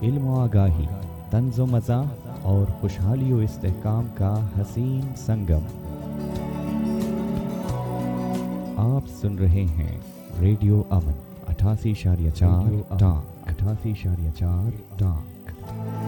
इल्म व आगाही, तंज़ो मज़ा और खुशहाली व इस्तेहकाम का हसीन संगम। आप सुन रहे हैं रेडियो अमन 88.4 टांक।